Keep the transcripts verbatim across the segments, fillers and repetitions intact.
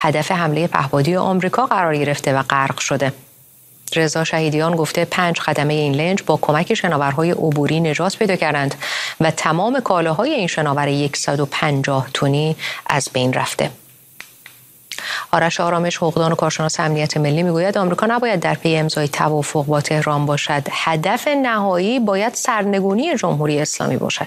هدف حمله پهپادی آمریکا قرار گرفته و غرق شده. رضا شهیدیان گفته پنج خدمه این لنج با کمک شناورهای عبوری نجات پیدا کردند و تمام کالاهای این شناور صد و پنجاه تنی از بین رفته. آرش آرامش، حقوقدان و کارشناس امنیت ملی، میگوید آمریکا نباید در پی امضای توافق با تهران باشد. هدف نهایی باید سرنگونی جمهوری اسلامی باشد.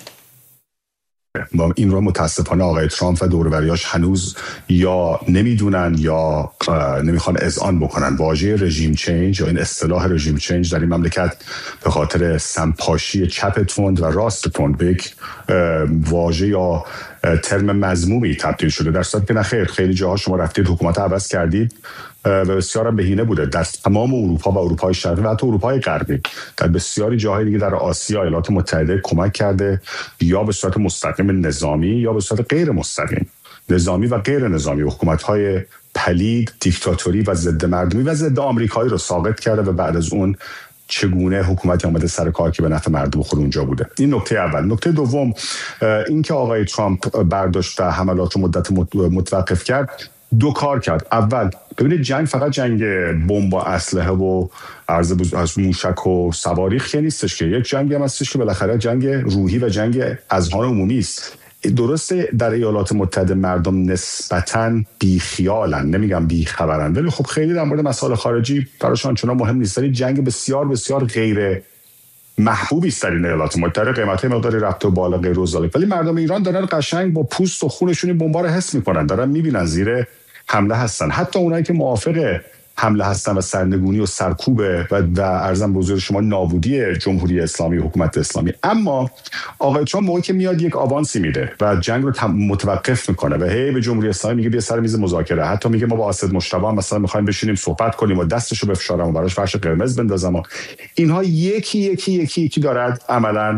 این رو متاسفانه آقای ترامپ و دوروریاش هنوز یا نمیدونن یا نمیخوان اذعان بکنن. واژه رژیم چنج یا این اصطلاح رژیم چنج در این مملکت به خاطر سمپاشی چپ تند و راست تند به یک واژه یا ترم مذمومی تبدیل شده، در صورتی که نخیر. خیلی جاها شما رفتید حکومت عوض کردید و بسیار هم بهینه بوده در تمام اروپا و اروپای شرقی و حتی اروپای غربی. در بسیاری جاهای دیگه در آسیا ایالات متحده کمک کرده، یا به صورت مستقیم نظامی یا به صورت غیر مستقیم نظامی و غیر نظامی. حکومت‌های پلید، دیکتاتوری و ضد مردمی و ضد آمریکایی رو ساقط کرده و بعد از اون چگونه حکومتی آمده سر کار که به نفع مردم خود اونجا بوده. این نکته اول. نکته دوم، این که آقای ترامپ برداشت حملات رو مدت متوقف کرد، دو کار کرد. اول، ببینید جنگ فقط جنگ بمب و اسلحه و عرض از موشک و صواریخ که نیستش، که یک جنگی هم هستش که بالاخره جنگ روحی و جنگ اذهان عمومی است. درسته در ایالات متحده مردم نسبتاً بیخیالن، نمیگم بیخبرن، ولی خب خیلی در مورد مسائل خارجی براشون چنان مهم نیست. ولی جنگ بسیار بسیار غیر محبوبی است در این ایالات متحده، قیمت‌های مقداری رفت و بالا غیر و ذالک. ولی مردم ایران دارن قشنگ با پوست و خونشون این بمبا رو حس میکنن، دارن میبینن زیر حمله هستن. حتی اونایی که موافق حمله هستن و سرنگونی و سرکوب و در ارزم به حضور شما نابودی جمهوری اسلامی و حکومت اسلامی. اما آقای ترامپ موقعی که میاد یک آوانسی میده و جنگ رو متوقف میکنه و هی به جمهوری اسلامی میگه بیا سر میز مذاکره، حتی میگه ما با اسد مجتبی مثلا میخوایم بشینیم صحبت کنیم و دستشو بفشارم و براش فرش قرمز بندازم، اینها یکی یکی یکی یکی دارد عملاً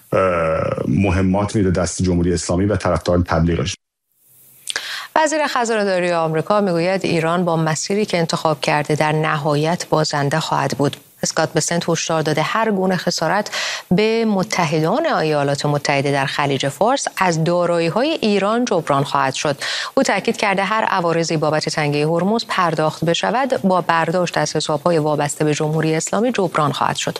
مهمات میده دست جمهوری اسلامی و طرفداران تبلیغش. وزیر خزانه‌داری آمریکا میگوید ایران با مسیری که انتخاب کرده در نهایت بازنده خواهد بود. اسکات بسنت هشدار داده هر گونه خسارت به متحدان ایالات متحده در خلیج فارس از دارایی‌های ایران جبران خواهد شد. او تاکید کرده هر عوارضی بابت تنگه هرمز پرداخت بشود با برداشت از حساب‌های وابسته به جمهوری اسلامی جبران خواهد شد.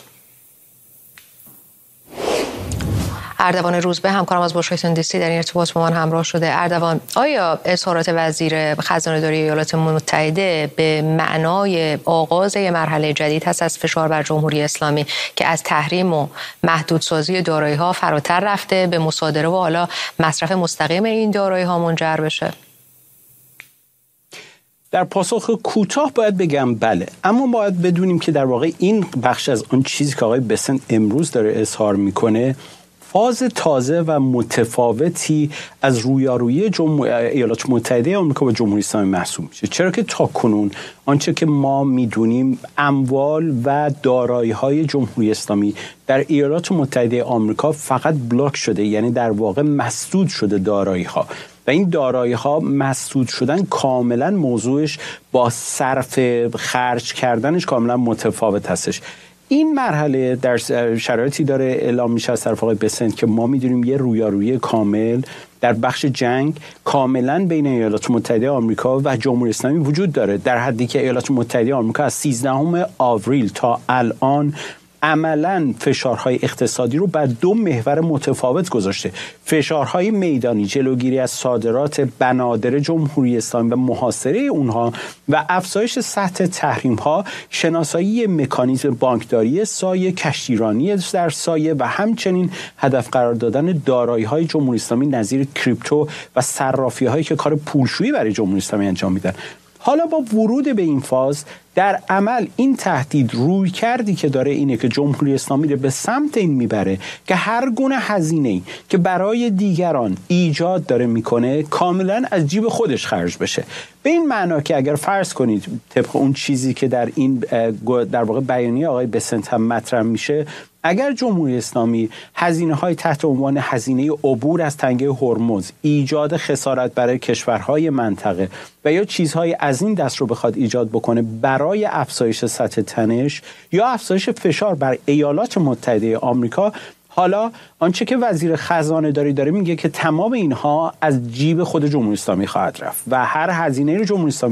اردوان روزبه همکارم از واشنگتن دی سی در این ارتباط با من همراه شده. اردوان، آیا اظهارات وزیر خزانه‌داری ایالات متحده به معنای آغاز مرحله جدید هست از فشار بر جمهوری اسلامی که از تحریم و محدودسازی دارایی‌ها فراتر رفته به مصادره و حالا مصرف مستقیم این دارایی‌ها منجر بشه؟ در پاسخ کوتاه باید بگم بله، اما باید بدونیم که در واقع این بخش از آن چیزی که آقای بسنت امروز داره اظهار میکنه فاز تازه و متفاوتی از رویارویی جمهور... ایالات متحده آمریکا با جمهوری اسلامی محسوب میشه. چرا که تاکنون آنچه که ما میدونیم اموال و دارایی‌های جمهوری اسلامی در ایالات متحده آمریکا فقط بلاک شده، یعنی در واقع مسدود شده دارایی‌ها، و این دارایی‌ها مسدود شدن کاملا موضوعش با صرف خرج کردنش کاملا متفاوت هستش. این مرحله در شرایطی داره اعلام میشه از طرف آقای بسنت که ما میدونیم یه رویارویی کامل در بخش جنگ کاملا بین ایالات متحده آمریکا و جمهوری اسلامی وجود داره، در حدی که ایالات متحده آمریکا از سیزدهم آوریل تا الان عملاً فشارهای اقتصادی رو بر دو محور متفاوت گذاشته. فشارهای میدانی، جلوگیری از صادرات بنادر جمهوری اسلامی و محاصره اونها و افزایش سطح تحریم‌ها، شناسایی مکانیزم بانکداری سایه، کشتیرانی در سایه و همچنین هدف قرار دادن دارایی‌های جمهوری اسلامی نظیر کریپتو و صرافی‌هایی که کار پولشویی برای جمهوری اسلامی انجام میدن. حالا با ورود به این فاز در عمل این تهدید روی کردی که داره اینه که جمهوری اسلامی رو به سمت این میبره که هر گونه هزینه‌ای که برای دیگران ایجاد داره میکنه کاملا از جیب خودش خرج بشه. به این معنا که اگر فرض کنید طبق اون چیزی که در این در واقع بیانیه آقای بسنت هم مطرح میشه، اگر جمهوری اسلامی هزینه‌های تحت عنوان هزینه عبور از تنگه هرمز، ایجاد خسارت برای کشورهای منطقه و یا چیزهای از این دست رو بخواد ایجاد بکنه برای افزایش سطح تنش یا افزایش فشار بر ایالات متحده آمریکا، حالا آنچه که وزیر خزانه داری داره میگه که تمام اینها از جیب خود جمهوری اسلامی خواهد رفت و هر هزینه رو جمهوری اسلامی